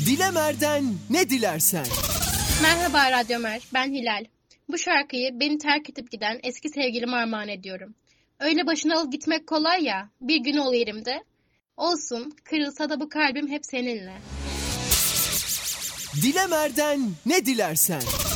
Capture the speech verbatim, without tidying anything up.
Dilemer'den ne dilersen. Merhaba Radyo Mer, ben Hilal. Bu şarkıyı beni terk edip giden eski sevgilime armağan ediyorum. Öyle başına alıp gitmek kolay ya, bir gün ol yerimde. Olsun, kırılsa da bu kalbim hep seninle. Dilemer'den ne dilersen.